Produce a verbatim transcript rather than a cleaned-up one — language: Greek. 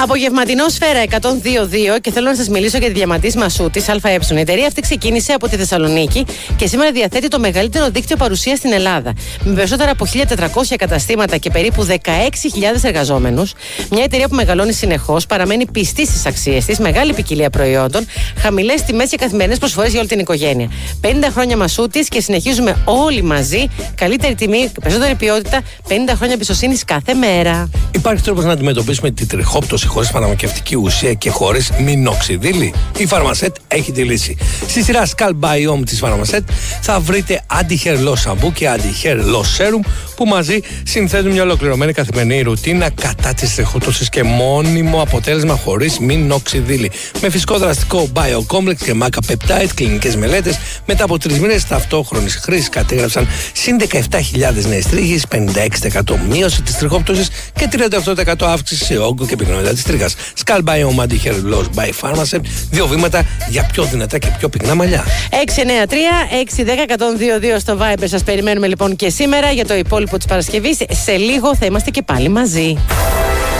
Απογευματινό Σφαίρα εκατόν δύο κόμμα δύο και θέλω να σας μιλήσω για τη Διαμαντής Μασούτης ΑΕ. Η εταιρεία αυτή ξεκίνησε από τη Θεσσαλονίκη και σήμερα διαθέτει το μεγαλύτερο δίκτυο παρουσίας στην Ελλάδα. Με περισσότερα από χίλια τετρακόσια καταστήματα και περίπου δεκαέξι χιλιάδες εργαζόμενους. Μια εταιρεία που μεγαλώνει συνεχώς, παραμένει πιστή στις αξίες της, μεγάλη ποικιλία προϊόντων, χαμηλές τιμές και καθημερινές προσφορές για όλη την οικογένεια. πενήντα χρόνια Μασούτης και συνεχίζουμε όλοι μαζί. Καλύτερη τιμή, περισσότερη ποιότητα, πενήντα χρόνια εμπιστοσύνης κάθε μέρα. Υπάρχει τρόπος να αντιμετωπίσουμε τη τριχόπτωση χωρίς φαρμακευτική ουσία και χωρίς μινοξιδίλη? Η Φαρμασέτ έχει τη λύση. Στη σειρά Scalp Biome της Φαρμασέτ θα βρείτε Anti-Hair Loss Shampoo και Anti-Hair Loss Serum που μαζί συνθέτουν μια ολοκληρωμένη καθημερινή ρουτίνα κατά της τριχόπτωσης και μόνιμο αποτέλεσμα χωρίς μινοξιδίλη. Με φυσικό δραστικό Biocomplex και Maca Peptide, κλινικές μελέτες μετά από τρεις μήνες ταυτόχρονης χρήσης κατέγραψαν συν δεκαεπτά χιλιάδες νέες τρίχες, πενήντα έξι τοις εκατό μείωση της τριχόπτωσης και τριάντα οκτώ τοις εκατό αύξηση σε όγκο και πυκνότητα της τρίχας. Scalp Biome Anti-Hair Loss by Pharmacet. Δύο βήματα για πιο δυνατά και πιο πυκνά μαλλιά. έξι εννιά τρία έξι ένα μηδέν ένα μηδέν δύο δύο στο Viber. Σας περιμένουμε λοιπόν και σήμερα για το υπόλοιπο της Παρασκευής. Σε λίγο θα είμαστε και πάλι μαζί.